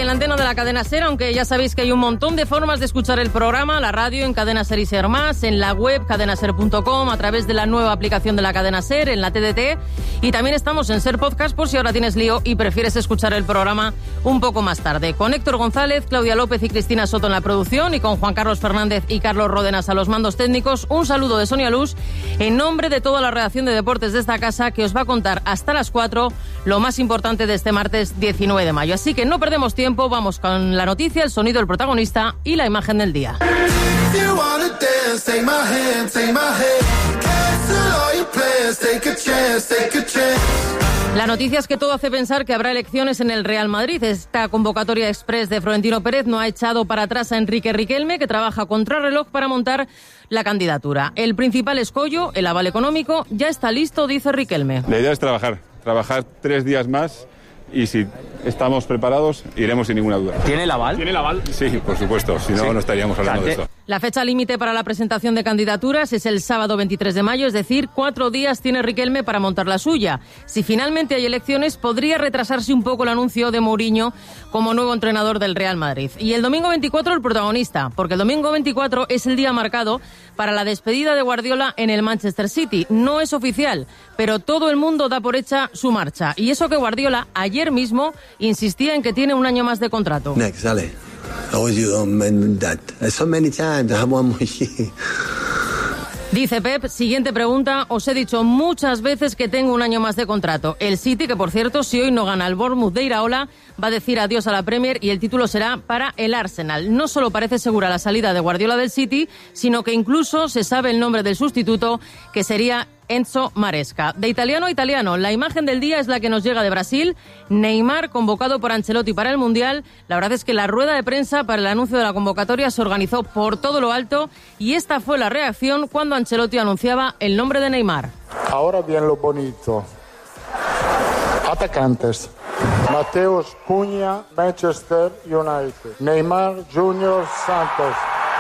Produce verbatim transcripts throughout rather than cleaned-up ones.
en la antena de la Cadena SER, aunque ya sabéis que hay un montón de formas de escuchar el programa, la radio en Cadena SER y SER Más, en la web cadena ser punto com, a través de la nueva aplicación de la Cadena SER, en la T D T, y también estamos en SER Podcast por si ahora tienes lío y prefieres escuchar el programa un poco más tarde. Con Héctor González, Claudia López y Cristina Soto en la producción y con Juan Carlos Fernández y Carlos Ródenas a los mandos técnicos, un saludo de Sonia Luz en nombre de toda la redacción de deportes de esta casa que os va a contar hasta las cuatro lo más importante de este martes diecinueve de mayo. Así que no perdemos tiempo, vamos con la noticia, el sonido, el protagonista y la imagen del día. La noticia es que todo hace pensar que habrá elecciones en el Real Madrid. Esta convocatoria express de Florentino Pérez no ha echado para atrás a Enrique Riquelme, que trabaja contrarreloj para montar la candidatura. El principal escollo, el aval económico, ya está listo, dice Riquelme. La idea es trabajar, trabajar tres días más y si estamos preparados, iremos sin ninguna duda. ¿Tiene el aval? ¿Tiene el aval? Sí, por supuesto, si no, sí. no estaríamos hablando de esto. La fecha límite para la presentación de candidaturas es el sábado veintitrés de mayo, es decir, cuatro días tiene Riquelme para montar la suya. Si finalmente hay elecciones, podría retrasarse un poco el anuncio de Mourinho como nuevo entrenador del Real Madrid. Y el domingo veinticuatro el protagonista, porque el domingo veinticuatro es el día marcado para la despedida de Guardiola en el Manchester City. No es oficial, pero todo el mundo da por hecha su marcha. Y eso que Guardiola ayer mismo insistía en que tiene un año más de contrato. Next, dale. I always you um, that. So many times I have one more year. Dice Pep, siguiente pregunta, os he dicho muchas veces que tengo un año más de contrato. El City, que por cierto, si hoy no gana el Bournemouth de Iraola, va a decir adiós a la Premier y el título será para el Arsenal. No solo parece segura la salida de Guardiola del City, sino que incluso se sabe el nombre del sustituto, que sería Enzo Maresca. De italiano a italiano, la imagen del día es la que nos llega de Brasil. Neymar, convocado por Ancelotti para el Mundial. La verdad es que la rueda de prensa para el anuncio de la convocatoria se organizó por todo lo alto y esta fue la reacción cuando Ancelotti anunciaba el nombre de Neymar. Ahora bien lo bonito. Atacantes. Mateus Cunha, Manchester United. Neymar Junior Santos.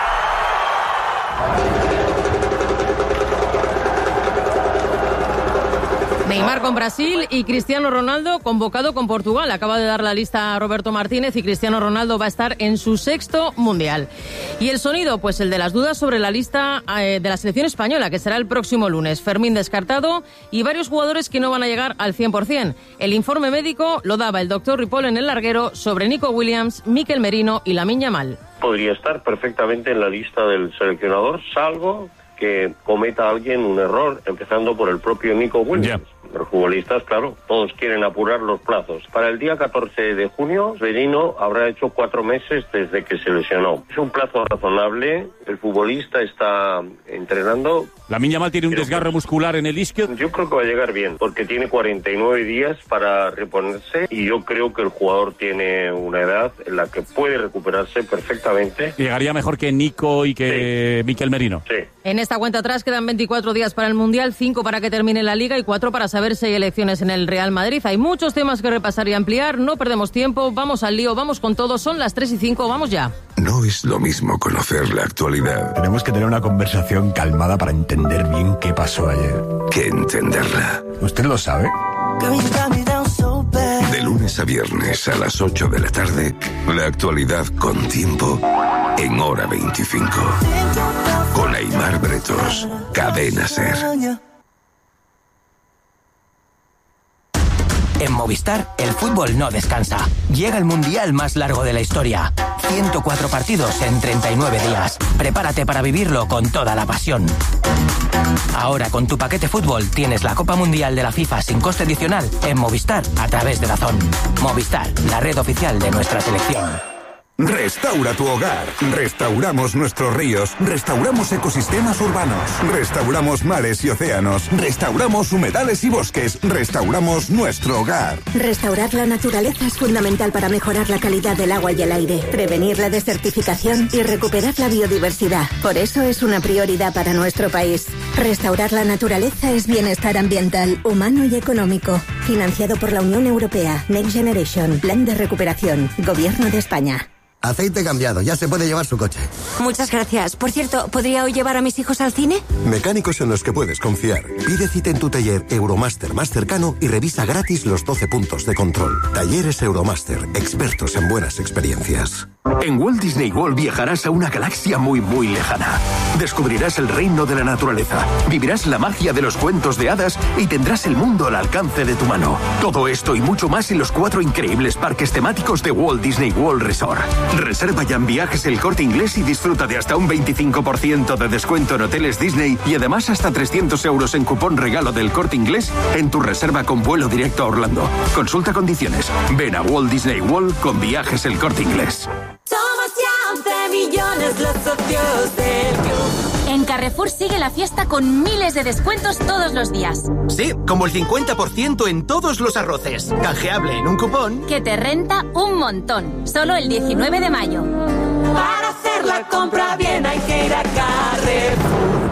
Neymar con Brasil y Cristiano Ronaldo convocado con Portugal. Acaba de dar la lista a Roberto Martínez y Cristiano Ronaldo va a estar en su sexto mundial. Y el sonido, pues el de las dudas sobre la lista eh, de la selección española, que será el próximo lunes. Fermín descartado y varios jugadores que no van a llegar al cien por ciento. El informe médico lo daba el doctor Ripoll en el larguero sobre Nico Williams, Mikel Merino y Lamine Yamal. Podría estar perfectamente en la lista del seleccionador, salvo que cometa alguien un error, empezando por el propio Nico Williams. Yeah. Los futbolistas, claro, todos quieren apurar los plazos. Para el día catorce de junio, Merino habrá hecho cuatro meses desde que se lesionó. Es un plazo razonable, el futbolista está entrenando. Lamine Yamal tiene un desgarro que, muscular en el isquio. Yo creo que va a llegar bien, porque tiene cuarenta y nueve días para reponerse y yo creo que el jugador tiene una edad en la que puede recuperarse perfectamente. Llegaría mejor que Nico y que sí. Mikel Merino. Sí. En esta cuenta atrás quedan veinticuatro días para el Mundial, cinco para que termine la Liga y cuatro para saber si hay elecciones en el Real Madrid. Hay muchos temas que repasar y ampliar, no perdemos tiempo, vamos al lío, vamos con todo, son las tres y cinco, vamos ya. No es lo mismo conocer la actualidad. Tenemos que tener una conversación calmada para entender bien qué pasó ayer. Que entenderla. ¿Usted lo sabe? De lunes a viernes a las ocho de la tarde, la actualidad con tiempo en Hora veinticinco. Con Aimar Bretos, Cadena SER. En Movistar, el fútbol no descansa. Llega el mundial más largo de la historia. ciento cuatro partidos en treinta y nueve días. Prepárate para vivirlo con toda la pasión. Ahora, con tu paquete fútbol, tienes la Copa Mundial de la FIFA sin coste adicional en Movistar a través de DAZN. Movistar, la red oficial de nuestra selección. Restaura tu hogar. Restauramos nuestros ríos. Restauramos ecosistemas urbanos. Restauramos mares y océanos. Restauramos humedales y bosques. Restauramos nuestro hogar. Restaurar la naturaleza es fundamental para mejorar la calidad del agua y el aire, prevenir la desertificación y recuperar la biodiversidad. Por eso es una prioridad para nuestro país. Restaurar la naturaleza es bienestar ambiental, humano y económico. Financiado por la Unión Europea. Next Generation. Plan de recuperación. Gobierno de España. Aceite cambiado, ya se puede llevar su coche. Muchas gracias. Por cierto, ¿podría hoy llevar a mis hijos al cine? Mecánicos en los que puedes confiar. Pide cita en tu taller Euromaster más cercano y revisa gratis los doce puntos de control. Talleres Euromaster, expertos en buenas experiencias. En Walt Disney World viajarás a una galaxia muy muy lejana. Descubrirás el reino de la naturaleza, vivirás la magia de los cuentos de hadas y tendrás el mundo al alcance de tu mano. Todo esto y mucho más en los cuatro increíbles parques temáticos de Walt Disney World Resort. Reserva ya en Viajes El Corte Inglés y disfruta de hasta un veinticinco por ciento de descuento en hoteles Disney y además hasta trescientos euros en cupón regalo del Corte Inglés en tu reserva con vuelo directo a Orlando. Consulta condiciones. Ven a Walt Disney World con Viajes El Corte Inglés. Somos ya once millones los socios del club. En Carrefour sigue la fiesta con miles de descuentos todos los días. Sí, como el cincuenta por ciento en todos los arroces. Canjeable en un cupón que te renta un montón. Solo el diecinueve de mayo. Para hacer la compra bien hay que ir a Carrefour.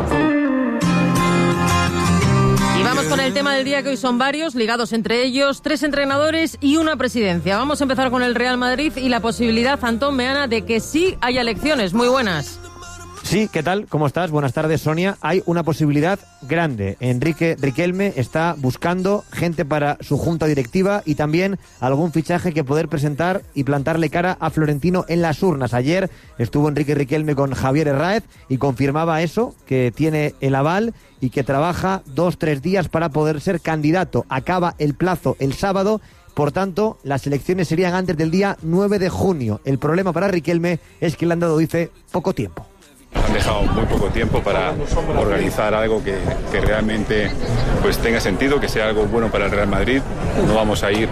Y vamos con el tema del día, que hoy son varios, ligados entre ellos, tres entrenadores y una presidencia. Vamos a empezar con el Real Madrid y la posibilidad, Antón Meana, de que sí haya elecciones. Muy buenas. Sí, ¿qué tal? ¿Cómo estás? Buenas tardes, Sonia. Hay una posibilidad grande. Enrique Riquelme está buscando gente para su junta directiva y también algún fichaje que poder presentar y plantarle cara a Florentino en las urnas. Ayer estuvo Enrique Riquelme con Javier Herráez y confirmaba eso, que tiene el aval y que trabaja dos, tres días para poder ser candidato. Acaba el plazo el sábado. Por tanto, las elecciones serían antes del día nueve de junio. El problema para Riquelme es que le han dado, dice, poco tiempo. Han dejado muy poco tiempo para organizar algo que, que realmente pues tenga sentido, que sea algo bueno para el Real Madrid. No vamos a ir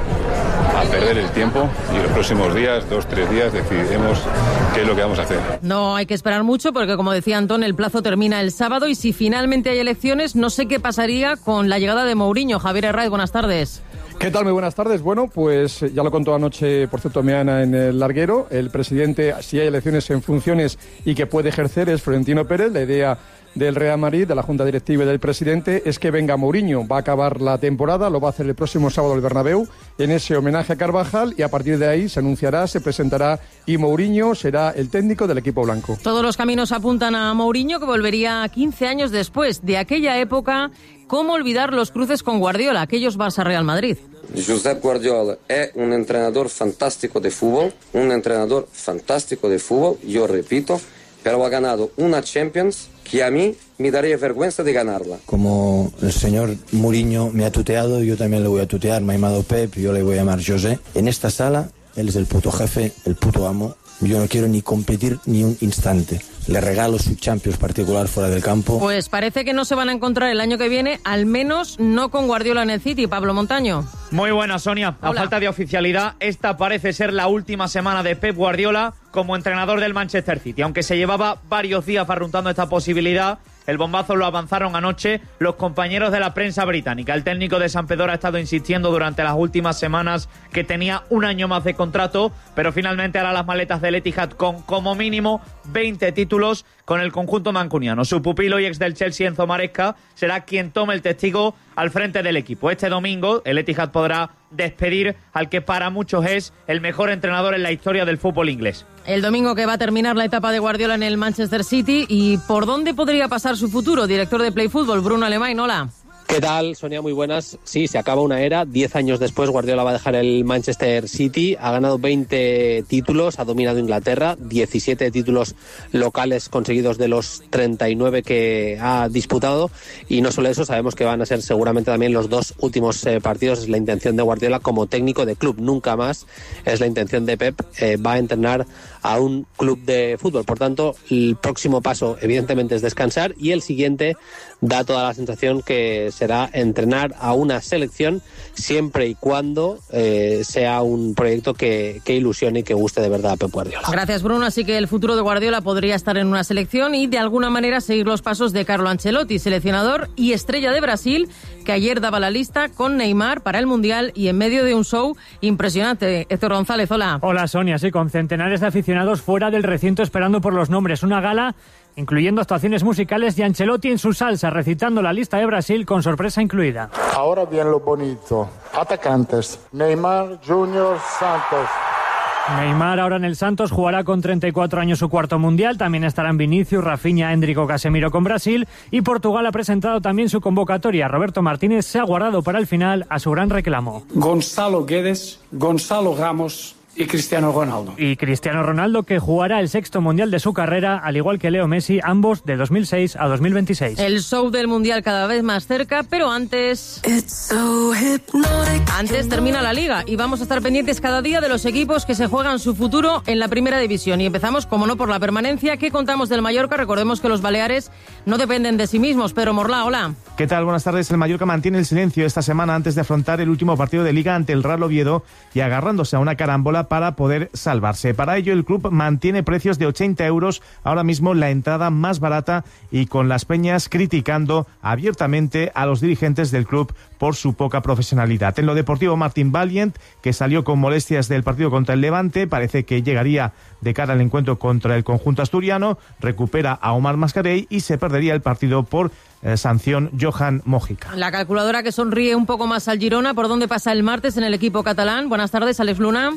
a perder el tiempo y los próximos días, dos, tres días, decidiremos qué es lo que vamos a hacer. No hay que esperar mucho porque, como decía Antón, el plazo termina el sábado y si finalmente hay elecciones, no sé qué pasaría con la llegada de Mourinho. Javier Herráez, buenas tardes. ¿Qué tal? Muy buenas tardes. Bueno, pues ya lo contó anoche, por cierto, Meana en el larguero. El presidente, si hay elecciones en funciones y que puede ejercer, es Florentino Pérez. La idea del Real Madrid, de la Junta Directiva y del presidente, es que venga Mourinho. Va a acabar la temporada, lo va a hacer el próximo sábado en el Bernabéu, en ese homenaje a Carvajal, y a partir de ahí se anunciará, se presentará y Mourinho será el técnico del equipo blanco. Todos los caminos apuntan a Mourinho, que volvería quince años después de aquella época. ¿Cómo olvidar los cruces con Guardiola, aquellos Barça-Real Madrid? Josep Guardiola es un entrenador fantástico de fútbol, un entrenador fantástico de fútbol, yo repito, pero ha ganado una Champions que a mí me daría vergüenza de ganarla. Como el señor Mourinho me ha tuteado, yo también le voy a tutear. Me ha llamado Pep, yo le voy a llamar José. En esta sala, él es el puto jefe, el puto amo. Yo no quiero ni competir ni un instante. Le regalo su Champions particular fuera del campo. Pues parece que no se van a encontrar el año que viene, al menos no con Guardiola en el City. Pablo Montaño. Muy buena, Sonia. A Hola. falta de oficialidad, esta parece ser la última semana de Pep Guardiola como entrenador del Manchester City. Aunque se llevaba varios días barruntando esta posibilidad, el bombazo lo avanzaron anoche los compañeros de la prensa británica. El técnico de San Pedro ha estado insistiendo durante las últimas semanas que tenía un año más de contrato, pero finalmente hará las maletas del Etihad con como mínimo veinte títulos con el conjunto mancuniano. Su pupilo y ex del Chelsea, Enzo Maresca, será quien tome el testigo al frente del equipo. Este domingo el Etihad podrá despedir al que para muchos es el mejor entrenador en la historia del fútbol inglés. El domingo que va a terminar la etapa de Guardiola en el Manchester City. ¿Y por dónde podría pasar su futuro? Director de Play Fútbol, Bruno Alemán, hola. ¿Qué tal, Sonia? Muy buenas. Sí, se acaba una era. Diez años después, Guardiola va a dejar el Manchester City. Ha ganado veinte títulos, ha dominado Inglaterra, diecisiete títulos locales conseguidos de los treinta y nueve que ha disputado. Y no solo eso, sabemos que van a ser seguramente también los dos últimos eh, partidos. Es la intención de Guardiola como técnico de club. Nunca más es la intención de Pep. Eh, va a entrenar a un club de fútbol. Por tanto, el próximo paso, evidentemente, es descansar, y el siguiente da toda la sensación que será entrenar a una selección, siempre y cuando eh, sea un proyecto que, que ilusione y que guste de verdad a Pep Guardiola. Gracias, Bruno. Así que el futuro de Guardiola podría estar en una selección y de alguna manera seguir los pasos de Carlo Ancelotti, seleccionador y estrella de Brasil, que ayer daba la lista con Neymar para el Mundial y en medio de un show impresionante. Héctor González, hola. Hola, Sonia. Sí, con centenares de aficionados fuera del recinto esperando por los nombres. Una gala incluyendo actuaciones musicales y Ancelotti en su salsa, recitando la lista de Brasil con sorpresa incluida. Ahora bien lo bonito. Atacantes. Neymar, Junior, Santos. Neymar ahora en el Santos jugará con treinta y cuatro años su cuarto mundial. También estarán Vinicius, Rafinha, Endrick o Casemiro con Brasil. Y Portugal ha presentado también su convocatoria. Roberto Martínez se ha guardado para el final a su gran reclamo. Gonzalo Guedes, Gonzalo Ramos y Cristiano Ronaldo. Y Cristiano Ronaldo, que jugará el sexto mundial de su carrera, al igual que Leo Messi, ambos de dos mil seis a dos mil veintiséis. El show del mundial cada vez más cerca, pero antes... Antes termina la Liga y vamos a estar pendientes cada día de los equipos que se juegan su futuro en la primera división. Y empezamos, como no, por la permanencia. ¿Qué contamos del Mallorca? Recordemos que los baleares no dependen de sí mismos. Pedro Morlá, hola. ¿Qué tal? Buenas tardes. El Mallorca mantiene el silencio esta semana antes de afrontar el último partido de Liga ante el Real Oviedo y agarrándose a una carambola para poder salvarse. Para ello, el club mantiene precios de ochenta euros, ahora mismo la entrada más barata, y con las peñas criticando abiertamente a los dirigentes del club por su poca profesionalidad. En lo deportivo, Martín Valiant, que salió con molestias del partido contra el Levante, parece que llegaría de cara al encuentro contra el conjunto asturiano, recupera a Omar Mascarell y se perdería el partido por eh, sanción Johan Mojica. La calculadora que sonríe un poco más al Girona, ¿por dónde pasa el martes en el equipo catalán? Buenas tardes, Alex Luna.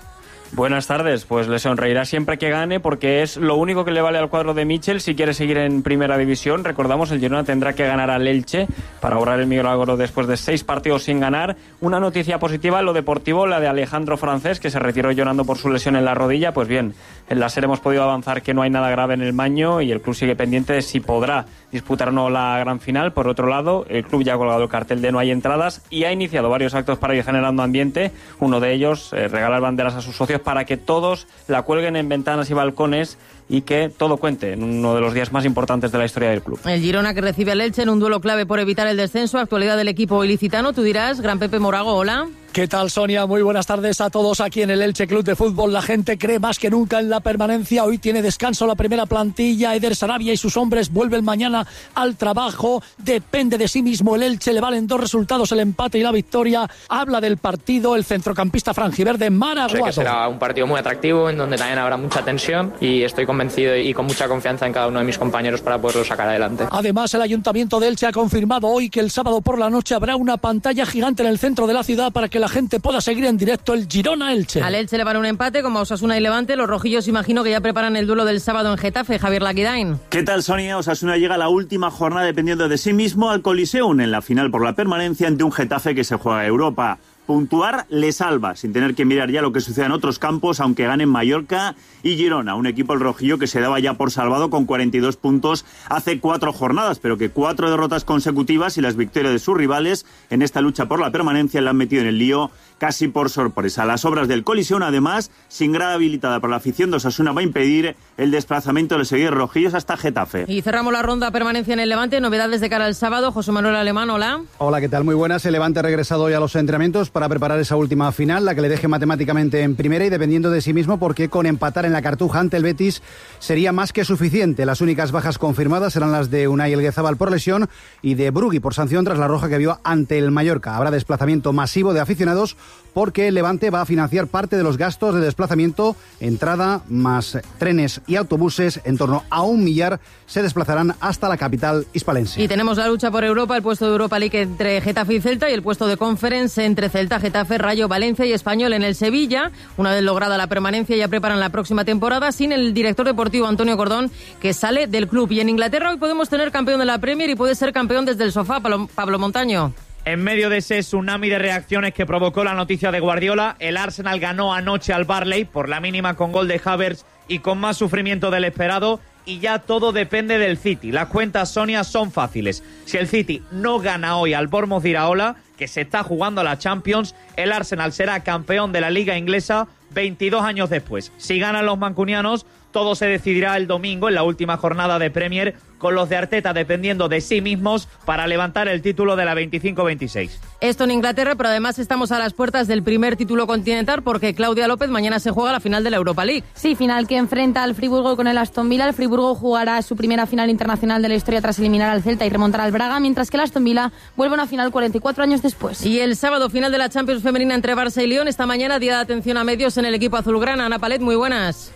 Buenas tardes, pues le sonreirá siempre que gane porque es lo único que le vale al cuadro de Michel si quiere seguir en primera división. Recordamos, el Girona tendrá que ganar al Elche para ahorrar el milagro después de seis partidos sin ganar. Una noticia positiva en lo deportivo, la de Alejandro Francés, que se retiró llorando por su lesión en la rodilla. Pues bien, en la serie hemos podido avanzar que no hay nada grave en el Maño y el club sigue pendiente de si podrá disputar o no la gran final. Por otro lado, el club ya ha colgado el cartel de no hay entradas y ha iniciado varios actos para ir generando ambiente. Uno de ellos, eh, regalar banderas a sus socios para que todos la cuelguen en ventanas y balcones y que todo cuente en uno de los días más importantes de la historia del club. El Girona, que recibe al Elche en un duelo clave por evitar el descenso. Actualidad del equipo ilicitano. Tú dirás, Gran Pepe Morago, hola. ¿Qué tal, Sonia? Muy buenas tardes a todos aquí en el Elche Club de Fútbol. La gente cree más que nunca en la permanencia. Hoy tiene descanso la primera plantilla. Eder Sarabia y sus hombres vuelven mañana al trabajo. Depende de sí mismo el Elche. Le valen dos resultados, el empate y la victoria. Habla del partido el centrocampista franjiverde Maraguado. Sé que será un partido muy atractivo, en donde también habrá mucha tensión, y estoy convencido y con mucha confianza en cada uno de mis compañeros para poderlo sacar adelante. Además, el Ayuntamiento de Elche ha confirmado hoy que el sábado por la noche habrá una pantalla gigante en el centro de la ciudad para que la gente pueda seguir en directo el Girona-Elche. Al Elche le van un empate como a Osasuna y Levante. Los rojillos imagino que ya preparan el duelo del sábado en Getafe. Javier Laquidain. ¿Qué tal, Sonia? Osasuna llega a la última jornada dependiendo de sí mismo al Coliseum en la final por la permanencia ante un Getafe que se juega a Europa. Puntuar le salva, sin tener que mirar ya lo que sucede en otros campos, aunque ganen Mallorca y Girona, un equipo el rojillo que se daba ya por salvado con cuarenta y dos puntos hace cuatro jornadas, pero que cuatro derrotas consecutivas y las victorias de sus rivales en esta lucha por la permanencia le han metido en el lío casi por sorpresa. Las obras del Coliseum, además, sin grada habilitada por la afición de Osasuna, va a impedir el desplazamiento de los seguidores rojillos hasta Getafe. Y cerramos la ronda permanencia en el Levante. Novedades de cara al sábado. José Manuel Alemán, hola. Hola, ¿qué tal? Muy buenas. El Levante ha regresado hoy a los entrenamientos para preparar esa última final, la que le deje matemáticamente en primera y dependiendo de sí mismo, porque con empatar en la Cartuja ante el Betis sería más que suficiente. Las únicas bajas confirmadas serán las de Unai Elguezabal por lesión y de Brugui por sanción tras la roja que vio ante el Mallorca. Habrá desplazamiento masivo de aficionados porque el Levante va a financiar parte de los gastos de desplazamiento, entrada más trenes y autobuses. En torno a un millar se desplazarán hasta la capital hispalense. Y tenemos la lucha por Europa, el puesto de Europa League entre Getafe y Celta y el puesto de Conference entre Celta, Getafe, Rayo, Valencia y Español en el Sevilla. Una vez lograda la permanencia ya preparan la próxima temporada sin el director deportivo Antonio Cordón, que sale del club. Y en Inglaterra hoy podemos tener campeón de la Premier y puede ser campeón desde el sofá. Pablo, Pablo Montaño. En medio de ese tsunami de reacciones que provocó la noticia de Guardiola, el Arsenal ganó anoche al Burnley por la mínima con gol de Havertz y con más sufrimiento del esperado, y ya todo depende del City. Las cuentas, Sonia, son fáciles. Si el City no gana hoy al Bournemouth de Iraola, que se está jugando a la Champions, el Arsenal será campeón de la Liga Inglesa veintidós años después. Si ganan los mancunianos, todo se decidirá el domingo en la última jornada de Premier, con los de Arteta dependiendo de sí mismos para levantar el título de la veinticinco veintiséis. Esto en Inglaterra, pero además estamos a las puertas del primer título continental porque Claudia López, mañana se juega la final de la Europa League. Sí, final que enfrenta al Friburgo con el Aston Villa. El Friburgo jugará su primera final internacional de la historia tras eliminar al Celta y remontar al Braga, mientras que el Aston Villa vuelve a una final cuarenta y cuatro años después. Y el sábado, final de la Champions femenina entre Barça y Lyon. Esta mañana, día de atención a medios en el equipo azulgrana. Ana Palet, muy buenas.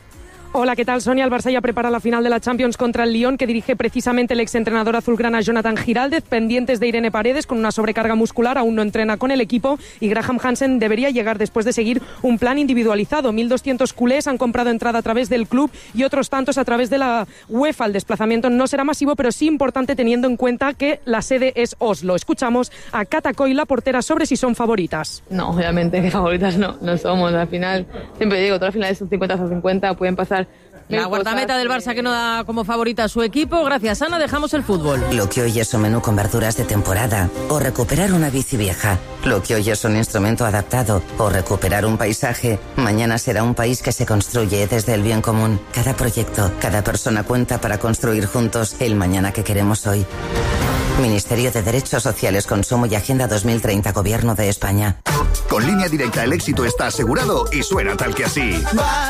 Hola, ¿qué tal, Sonia? El Barça ya prepara la final de la Champions contra el Lyon, que dirige precisamente el exentrenador azulgrana Jonathan Giraldez, pendientes de Irene Paredes con una sobrecarga muscular, aún no entrena con el equipo, y Graham Hansen debería llegar después de seguir un plan individualizado. mil doscientos culés han comprado entrada a través del club y otros tantos a través de la UEFA. El desplazamiento no será masivo, pero sí importante teniendo en cuenta que la sede es Oslo. Escuchamos a Cata Coy, la portera, sobre si son favoritas. No, obviamente que favoritas no, no somos. Al final, siempre digo, todas las finales son cincuenta a cincuenta, pueden pasar. La guardameta del Barça que no da como favorita a su equipo. Gracias, Ana, dejamos el fútbol. Lo que hoy es un menú con verduras de temporada, o recuperar una bici vieja. Lo que hoy es un instrumento adaptado, o recuperar un paisaje, mañana será un país que se construye desde el bien común. Cada proyecto, cada persona cuenta para construir juntos el mañana que queremos hoy. Ministerio de Derechos Sociales, Consumo y Agenda dos mil treinta, Gobierno de España. Con Línea Directa el éxito está asegurado y suena tal que así.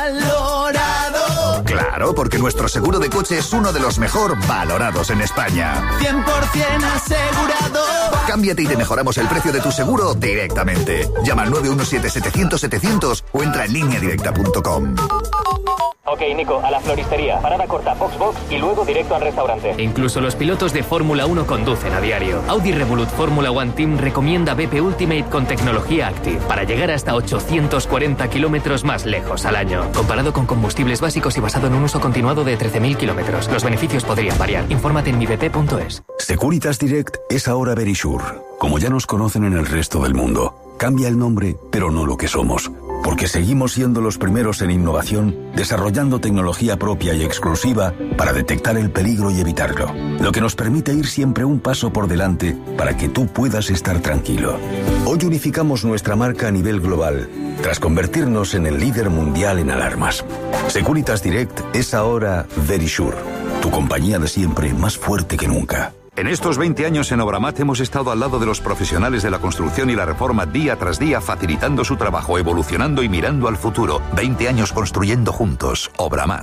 ¡Valorado! Claro, porque nuestro seguro de coche es uno de los mejor valorados en España. cien por ciento asegurado. Cámbiate y te mejoramos el precio de tu seguro directamente. Llama al nueve uno siete setecientos setecientos o entra en línea directa punto com. Ok, Nico, a la floristería. Parada corta, box box y luego directo al restaurante. Incluso los pilotos de Fórmula uno conducen a diario. Audi Revolut Fórmula One Team recomienda B P Ultimate con tecnología Active para llegar hasta ochocientos cuarenta kilómetros más lejos al año. Comparado con combustibles básicos y basado en un uso continuado de trece mil kilómetros. Los beneficios podrían variar. Infórmate en mi b p punto es. Securitas Direct es ahora Verisure. Como ya nos conocen en el resto del mundo. Cambia el nombre, pero no lo que somos. Porque seguimos siendo los primeros en innovación, desarrollando tecnología propia y exclusiva para detectar el peligro y evitarlo. Lo que nos permite ir siempre un paso por delante para que tú puedas estar tranquilo. Hoy unificamos nuestra marca a nivel global, tras convertirnos en el líder mundial en alarmas. Securitas Direct es ahora Verisure, tu compañía de siempre más fuerte que nunca. En estos veinte años en Obramat hemos estado al lado de los profesionales de la construcción y la reforma día tras día, facilitando su trabajo, evolucionando y mirando al futuro. veinte años construyendo juntos. Obramat.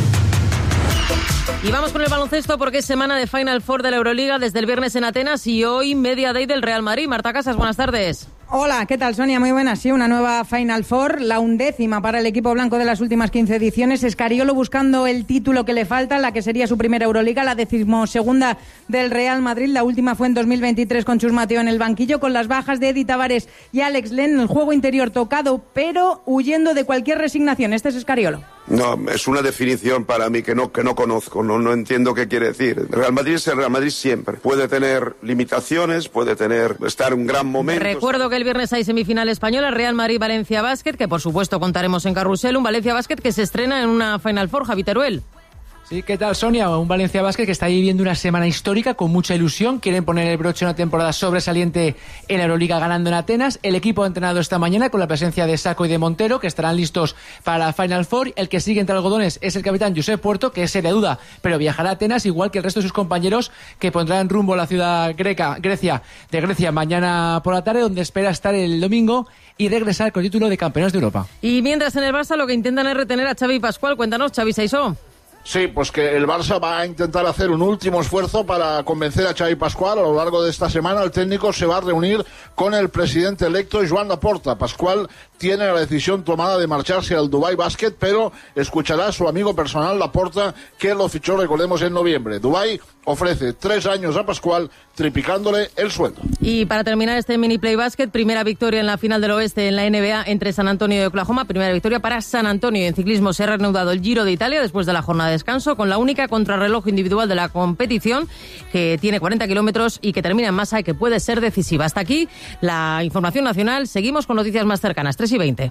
Y vamos con el baloncesto porque es semana de Final Four de la Euroliga desde el viernes en Atenas y hoy Media Day del Real Madrid. Marta Casas, buenas tardes. Hola, ¿qué tal, Sonia? Muy buenas. Sí, una nueva Final Four, la undécima para el equipo blanco de las últimas quince ediciones. Escariolo buscando el título que le falta, la que sería su primera Euroliga, la decimosegunda del Real Madrid. La última fue en dos mil veintitrés con Chus Mateo en el banquillo, con las bajas de Eddie Tavares y Alex Len. El juego interior tocado, pero huyendo de cualquier resignación. Este es Escariolo. No, es una definición para mí que no, que no conozco, no, no entiendo qué quiere decir. El Real Madrid es el Real Madrid siempre. Puede tener limitaciones, puede tener estar en un gran momento. Recuerdo que el viernes hay semifinal española, Real Madrid-Valencia Basket, que por supuesto contaremos en Carrusel, un Valencia Basket que se estrena en una Final Four, Javi Teruel. Sí, ¿qué tal, Sonia? Un Valencia Basket que está viviendo una semana histórica con mucha ilusión. Quieren poner el broche a una temporada sobresaliente en la Euroliga ganando en Atenas. El equipo ha entrenado esta mañana con la presencia de Sacco y de Montero, que estarán listos para la Final Four. El que sigue entre algodones es el capitán Josep Puerto, que es seria duda, pero viajará a Atenas igual que el resto de sus compañeros, que pondrán rumbo a la ciudad greca, Grecia, de Grecia mañana por la tarde, donde espera estar el domingo y regresar con el título de campeones de Europa. Y mientras en el Barça lo que intentan es retener a Xavi Pascual. Cuéntanos, Xavi Saisó. Sí, pues que el Barça va a intentar hacer un último esfuerzo para convencer a Xavi Pascual. A lo largo de esta semana el técnico se va a reunir con el presidente electo Joan Laporta. Pascual tiene la decisión tomada de marcharse al Dubai Basket, pero escuchará a su amigo personal Laporta, que lo fichó, recordemos, en noviembre. Dubai ofrece tres años a Pascual, triplicándole el sueldo. Y para terminar este mini play basket, primera victoria en la final del oeste en la N B A entre San Antonio y Oklahoma, primera victoria para San Antonio. En ciclismo se ha reanudado el Giro de Italia después de la jornada de descanso, con la única contrarreloj individual de la competición, que tiene cuarenta kilómetros y que termina en masa y que puede ser decisiva. Hasta aquí la información nacional. Seguimos con noticias más cercanas, tres y veinte.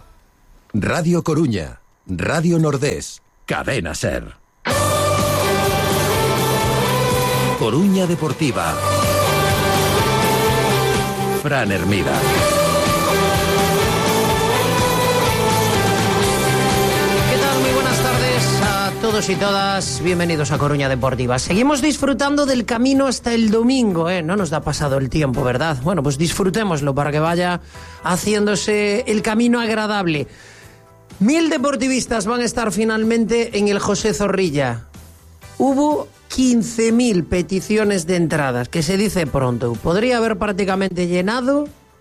Radio Coruña, Radio Nordés, Cadena SER. Coruña Deportiva. Fran Hermida. ¿Qué tal? Muy buenas tardes a todos y todas. Bienvenidos a Coruña Deportiva. Seguimos disfrutando del camino hasta el domingo, ¿eh? No nos da pasado el tiempo, ¿verdad? Bueno, pues disfrutémoslo para que vaya haciéndose el camino agradable. Mil deportivistas van a estar finalmente en el José Zorrilla. Hubo quince mil peticiones de entradas, que se dice pronto. Podría haber prácticamente llenado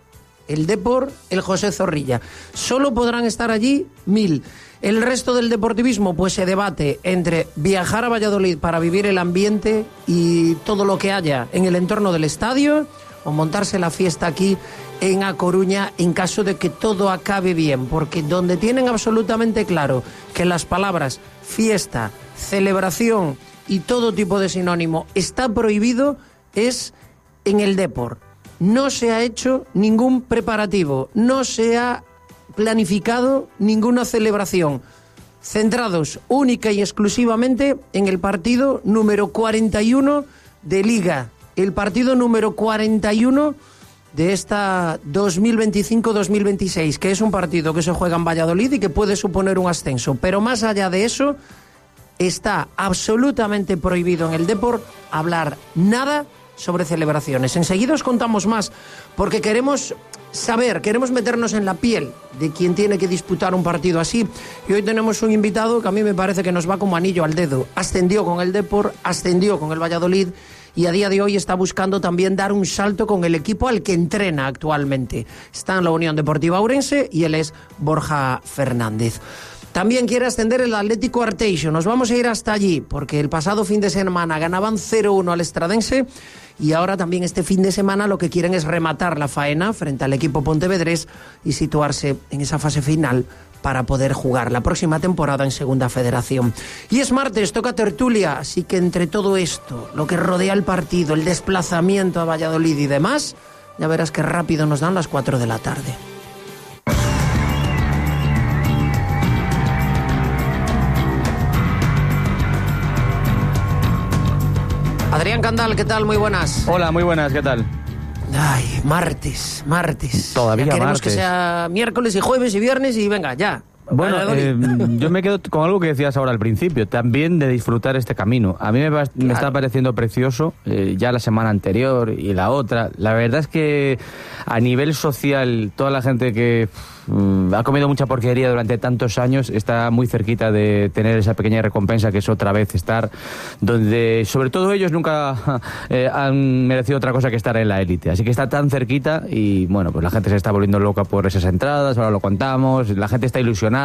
el Depor, el José Zorrilla. Solo podrán estar allí mil. El resto del deportivismo pues se debate entre viajar a Valladolid para vivir el ambiente y todo lo que haya en el entorno del estadio o montarse la fiesta aquí en A Coruña en caso de que todo acabe bien, porque donde tienen absolutamente claro que las palabras fiesta, celebración y todo tipo de sinónimo está prohibido es en el Depor. No se ha hecho ningún preparativo, no se ha planificado ninguna celebración, centrados única y exclusivamente en el partido número cuarenta y uno de Liga, el partido número cuarenta y uno de esta dos mil veinticinco dos mil veintiséis, que es un partido que se juega en Valladolid y que puede suponer un ascenso. Pero más allá de eso, está absolutamente prohibido en el Depor hablar nada sobre celebraciones. Enseguida os contamos más, porque queremos saber, queremos meternos en la piel de quien tiene que disputar un partido así. Y hoy tenemos un invitado que a mí me parece que nos va como anillo al dedo. Ascendió con el Depor, ascendió con el Valladolid y a día de hoy está buscando también dar un salto con el equipo al que entrena actualmente. Está en la Unión Deportiva Ourense y él es Borja Fernández. También quiere ascender el Atlético Arteixo. Nos vamos a ir hasta allí, porque el pasado fin de semana ganaban cero uno al Estradense y ahora también este fin de semana lo que quieren es rematar la faena frente al equipo pontevedrés y situarse en esa fase final para poder jugar la próxima temporada en Segunda Federación. Y es martes, toca tertulia, así que entre todo esto, lo que rodea el partido, el desplazamiento a Valladolid y demás, ya verás que rápido nos dan las cuatro de la tarde. Adrián Candal, ¿qué tal? Muy buenas. Hola, muy buenas, ¿qué tal? Ay, martes, martes. Todavía ya queremos martes. que sea miércoles y jueves y viernes y venga, ya. Bueno, eh, yo me quedo con algo que decías ahora al principio, también de disfrutar este camino. A mí me, va, me está pareciendo precioso, eh, ya la semana anterior y la otra. La verdad es que a nivel social, toda la gente que mm, ha comido mucha porquería durante tantos años está muy cerquita de tener esa pequeña recompensa que es otra vez estar donde, sobre todo ellos nunca eh, han merecido otra cosa que estar en la élite. Así que está tan cerquita y bueno, pues la gente se está volviendo loca por esas entradas, ahora lo contamos, la gente está ilusionada.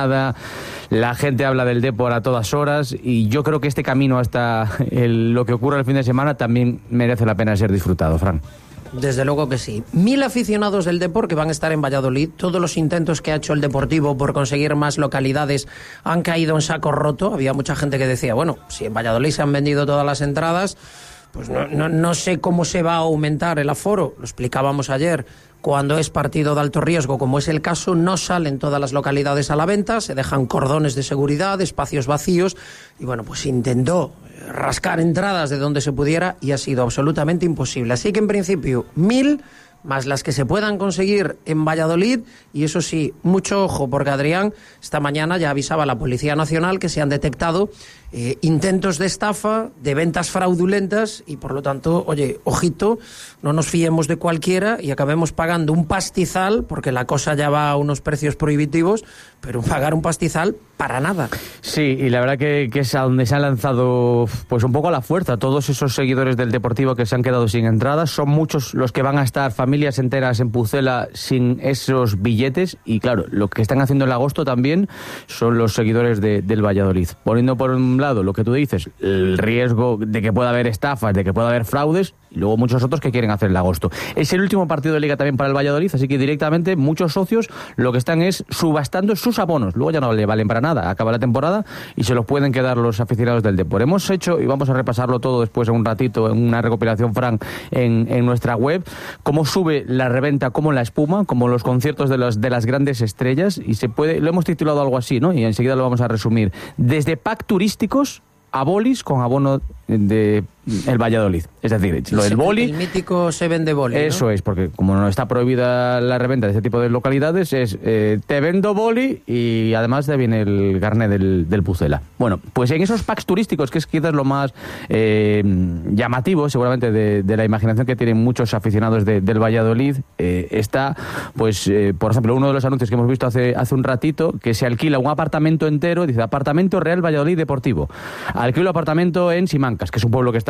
La gente habla del Depor a todas horas y yo creo que este camino hasta el, lo que ocurre el fin de semana también merece la pena ser disfrutado, Fran. Desde luego que sí. Mil aficionados del Depor que van a estar en Valladolid. Todos los intentos que ha hecho el Deportivo por conseguir más localidades han caído en saco roto. Había mucha gente que decía, bueno, si en Valladolid se han vendido todas las entradas, pues no, no, no sé cómo se va a aumentar el aforo. Lo explicábamos ayer. Cuando es partido de alto riesgo, como es el caso, no salen todas las localidades a la venta, se dejan cordones de seguridad, espacios vacíos, y bueno, pues intentó rascar entradas de donde se pudiera y ha sido absolutamente imposible. Así que en principio, mil más las que se puedan conseguir en Valladolid, y eso sí, mucho ojo, porque Adrián esta mañana ya avisaba a la Policía Nacional que se han detectado eh, intentos de estafa, de ventas fraudulentas, y por lo tanto, oye, ojito, no nos fiemos de cualquiera y acabemos pagando un pastizal, porque la cosa ya va a unos precios prohibitivos, pero pagar un pastizal para nada. Sí, y la verdad que, que es a donde se han lanzado pues un poco a la fuerza todos esos seguidores del Deportivo que se han quedado sin entradas. Son muchos los que van a estar, familias enteras en Pucela sin esos billetes, y claro, lo que están haciendo en agosto también son los seguidores de, del Valladolid, poniendo por un lado lo que tú dices, el riesgo de que pueda haber estafas, de que pueda haber fraudes, y luego muchos otros que quieren hacer el agosto. Es el último partido de Liga también para el Valladolid, así que directamente muchos socios lo que están es subastando sus abonos. Luego ya no le valen para nada, acaba la temporada y se los pueden quedar los aficionados del Depor. Hemos hecho, y vamos a repasarlo todo después en un ratito, en una recopilación, Fran, en, en nuestra web, cómo sube la reventa como la espuma, como los conciertos de, los, de las grandes estrellas, y se puede, lo hemos titulado algo así, ¿no? Y enseguida lo vamos a resumir. Desde pack turísticos a bolis con abono de el Valladolid. Es decir, lo del boli... El mítico se vende boli, Eso ¿no? es, porque como no está prohibida la reventa de este tipo de localidades, es eh, te vendo boli y además te viene el carnet del, del Pucela. Bueno, pues en esos packs turísticos, que es quizás lo más eh, llamativo, seguramente, de, de la imaginación que tienen muchos aficionados de, del Valladolid, eh, está, pues, eh, por ejemplo, uno de los anuncios que hemos visto hace, hace un ratito, que se alquila un apartamento entero, dice, apartamento Real Valladolid Deportivo. Alquilo apartamento en Simancas, que es un pueblo que está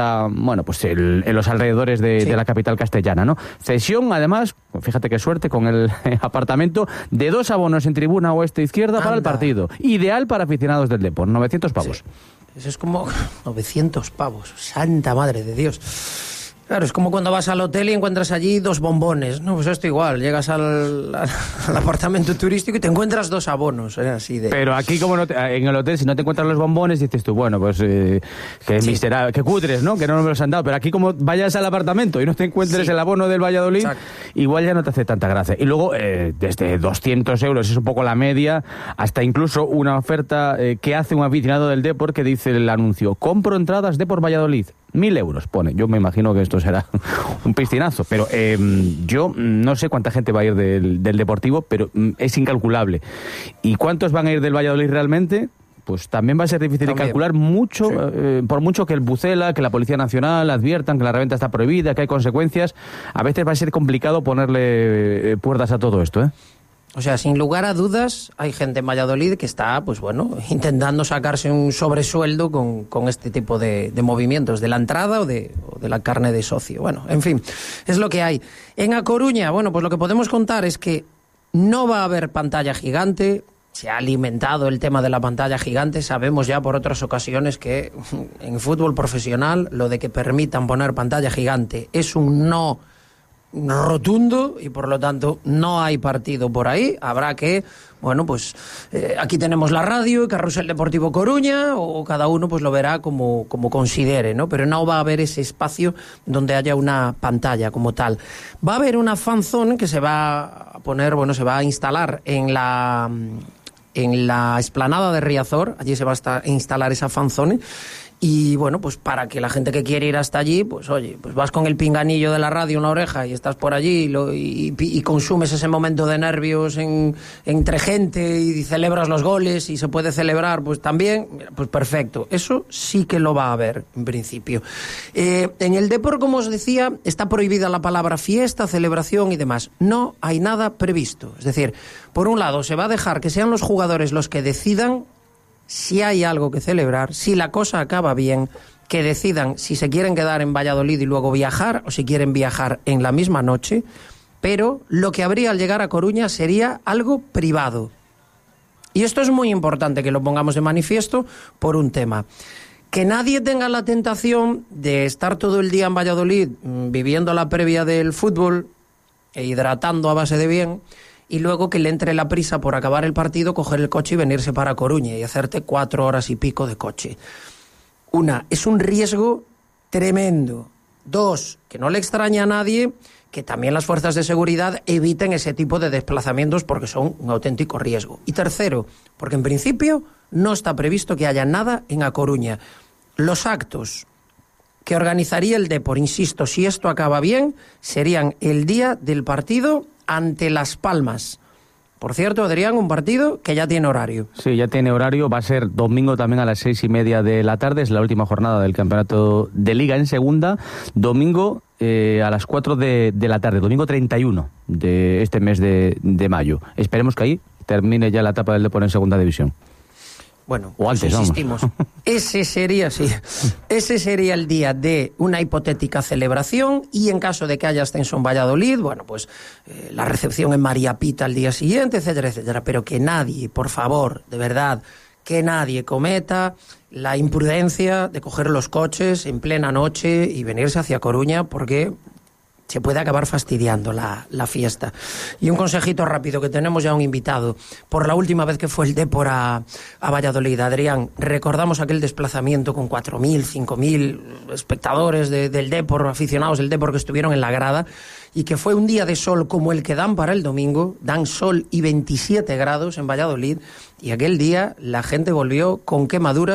para, bueno, pues el, en los alrededores de, sí. de la capital castellana, ¿no? Cesión, además, fíjate qué suerte con el apartamento, de dos abonos en tribuna oeste-izquierda para el partido. Ideal para aficionados del Depor, novecientos pavos. Sí. Eso es como novecientos pavos, santa madre de Dios. Claro, es como cuando vas al hotel y encuentras allí dos bombones, ¿no? Pues esto igual, llegas al, al apartamento turístico y te encuentras dos abonos, ¿eh? Así de... Pero aquí, como no te, en el hotel, si no te encuentras los bombones, dices tú, bueno, pues eh, que sí. miserable, que cutres, ¿no? Que no me los han dado. Pero aquí, como vayas al apartamento y no te encuentres sí. el abono del Valladolid, exacto. igual ya no te hace tanta gracia. Y luego, eh, desde doscientos euros, es un poco la media, hasta incluso una oferta eh, que hace un aficionado del Depor que dice el anuncio, compro entradas Depor Valladolid. Mil euros pone. Yo me imagino que esto será un piscinazo. Pero eh, yo no sé cuánta gente va a ir del, del Deportivo, pero es incalculable. ¿Y cuántos van a ir del Valladolid realmente? Pues también va a ser difícil también. de calcular mucho, sí. eh, por mucho que el Bucela, que la Policía Nacional adviertan que la reventa está prohibida, que hay consecuencias. A veces va a ser complicado ponerle eh, puertas a todo esto, ¿eh? O sea, sin lugar a dudas, hay gente en Valladolid que está, pues bueno, intentando sacarse un sobresueldo con, con este tipo de, de movimientos, de la entrada o de, o de la carne de socio. Bueno, en fin, es lo que hay. En A Coruña, bueno, pues lo que podemos contar es que no va a haber pantalla gigante. Se ha alimentado el tema de la pantalla gigante. Sabemos ya por otras ocasiones que en fútbol profesional lo de que permitan poner pantalla gigante es un no rotundo y por lo tanto no hay partido por ahí. Habrá que, bueno, pues eh, aquí tenemos la radio y Carrusel Deportivo Coruña, o cada uno pues lo verá como, como considere, ¿no? Pero no va a haber ese espacio donde haya una pantalla como tal. Va a haber una fanzone que se va a poner, bueno, se va a instalar en la en la explanada de Riazor. Allí se va a estar, a instalar esa fanzone. Y bueno, pues para que la gente que quiere ir hasta allí, pues oye, pues vas con el pinganillo de la radio en la oreja y estás por allí y, lo, y, y consumes ese momento de nervios en, entre gente y celebras los goles y se puede celebrar, pues también, pues perfecto. Eso sí que lo va a haber, en principio. Eh, en el Depor, como os decía, está prohibida la palabra fiesta, celebración y demás. No hay nada previsto. Es decir, por un lado, se va a dejar que sean los jugadores los que decidan si hay algo que celebrar, si la cosa acaba bien, que decidan si se quieren quedar en Valladolid y luego viajar o si quieren viajar en la misma noche, pero lo que habría al llegar a Coruña sería algo privado. Y esto es muy importante que lo pongamos de manifiesto por un tema. Que nadie tenga la tentación de estar todo el día en Valladolid viviendo la previa del fútbol e hidratando a base de bien, y luego que le entre la prisa por acabar el partido, coger el coche y venirse para Coruña y hacerte cuatro horas y pico de coche. Una, es un riesgo tremendo. Dos, que no le extraña a nadie que también las fuerzas de seguridad eviten ese tipo de desplazamientos porque son un auténtico riesgo. Y tercero, porque en principio no está previsto que haya nada en A Coruña. Los actos que organizaría el Depor, insisto, si esto acaba bien, serían el día del partido ante Las Palmas. Por cierto, Adrián, un partido que ya tiene horario. Sí, ya tiene horario. Va a ser domingo también a las seis y media de la tarde. Es la última jornada del campeonato de Liga en segunda. Domingo eh, a las cuatro de, de la tarde. Domingo treinta y uno de este mes de, de mayo. Esperemos que ahí termine ya la etapa del Depor en segunda división. Bueno, o antes, pues insistimos. Vamos. Ese sería, sí, ese sería el día de una hipotética celebración y en caso de que haya ascenso en Valladolid, bueno, pues eh, la recepción en María Pita al día siguiente, etcétera, etcétera. Pero que nadie, por favor, de verdad, que nadie cometa la imprudencia de coger los coches en plena noche y venirse hacia Coruña porque se puede acabar fastidiando la, la fiesta. Y un consejito rápido, que tenemos ya un invitado. Por la última vez que fue el Depor a, a Valladolid, Adrián, recordamos aquel desplazamiento con cuatro mil, cinco mil espectadores de, del Depor, aficionados del Depor que estuvieron en la grada, y que fue un día de sol como el que dan para el domingo, dan sol y veintisiete grados en Valladolid, y aquel día la gente volvió con quemaduras